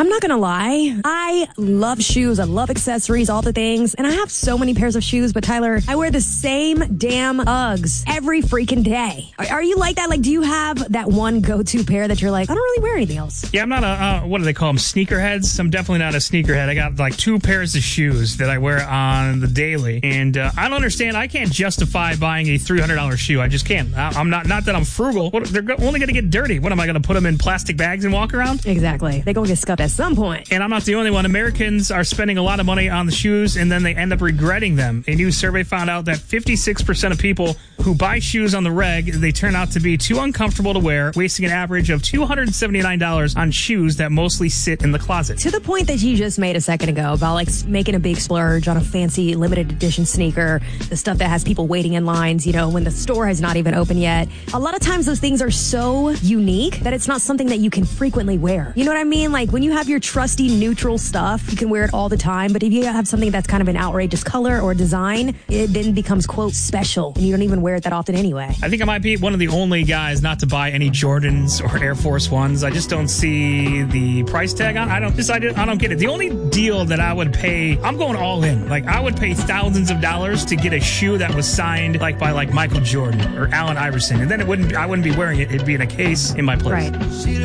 I'm not gonna lie. I love shoes. I love accessories, all the things. And I have so many pairs of shoes, but Tyler, I wear the same damn Uggs every freaking day. Are you like that? Like, do you have that one go-to pair that you're like, I don't really wear anything else? Yeah, I'm not a, what do they call them, sneakerheads? I'm definitely not a sneakerhead. I got like 2 pairs of shoes that I wear on the daily. And I don't understand. I can't justify buying a $300 shoe. I just can't. I'm not that I'm frugal. They're only going to get dirty. What am I going to put them in plastic bags and walk around? Exactly. They're going to get scuffed at some point. And I'm not the only one. Americans are spending a lot of money on the shoes and then they end up regretting them. A new survey found out that 56% of people who buy shoes on the reg, they turn out to be too uncomfortable to wear, wasting an average of $279 on shoes that mostly sit in the closet. To the point that you just made a second ago about like making a big splurge on a fancy limited edition sneaker, the stuff that has people waiting in lines, you know, when the store has not even opened yet. A lot of times those things are so unique that it's not something that you can frequently wear. You know what I mean? Like when you have your trusty neutral stuff, you can wear it all the time. But if you have something that's kind of an outrageous color or design, it then becomes, quote, special. And you don't even wear it that often anyway. I think I might be one of the only guys not to buy any Jordans or Air Force Ones. I just don't see the price tag on. I don't get it. The only deal that I would pay, I'm going all in. Like I would pay thousands of dollars to get a shoe that was signed like by like Michael Jordan or Allen Iverson, and then I wouldn't be wearing it. It'd be in a case in my place. Right.